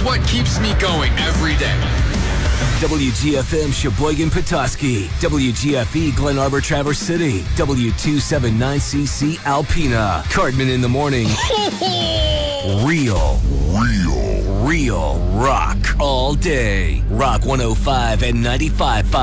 what keeps me going every day. WGFM Sheboygan Petoskey, WGFE Glen Arbor Traverse City, W279CC Alpena, Cardman in the morning. Real rock all day. Rock 105 and 95.5.